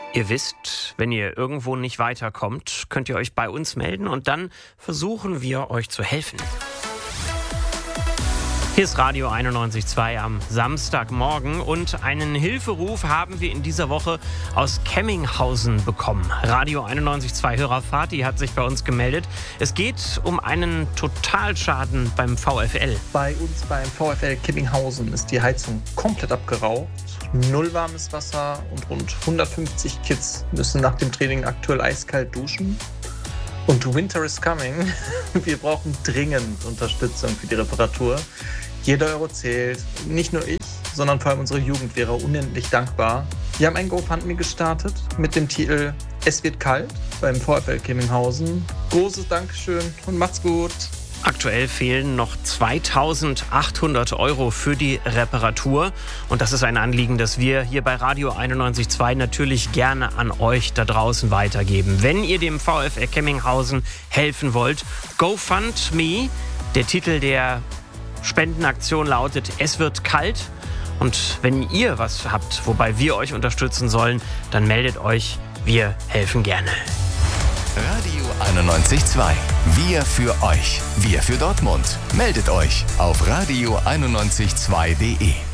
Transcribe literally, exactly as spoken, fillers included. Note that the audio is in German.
Ihr wisst, wenn ihr irgendwo nicht weiterkommt, könnt ihr euch bei uns melden und dann versuchen wir euch zu helfen. Hier ist Radio einundneunzig Komma zwei am Samstagmorgen und einen Hilferuf haben wir in dieser Woche aus Kemminghausen bekommen. Radio einundneunzig Komma zwei Hörer Fatih hat sich bei uns gemeldet. Es geht um einen Totalschaden beim VfL. Bei uns beim VfL Kemminghausen ist die Heizung komplett abgeraucht. Null warmes Wasser und rund hundertfünfzig Kids müssen nach dem Training aktuell eiskalt duschen. Und Winter is coming. Wir brauchen dringend Unterstützung für die Reparatur. Jeder Euro zählt. Nicht nur ich, sondern vor allem unsere Jugend wäre unendlich dankbar. Wir haben ein GoFundMe gestartet mit dem Titel Es wird kalt beim VfL Kemminghausen. Großes Dankeschön und macht's gut. Aktuell fehlen noch zweitausendachthundert Euro für die Reparatur. Und das ist ein Anliegen, das wir hier bei Radio einundneunzig Komma zwei natürlich gerne an euch da draußen weitergeben. Wenn ihr dem VfL Kemminghausen helfen wollt, GoFundMe, der Titel der Spendenaktion lautet Es wird kalt. Und wenn ihr was habt, wobei wir euch unterstützen sollen, dann meldet euch. Wir helfen gerne. Radio einundneunzig Komma zwei. Wir für euch. Wir für Dortmund. Meldet euch auf radio einundneunzig Komma zwei punkt de.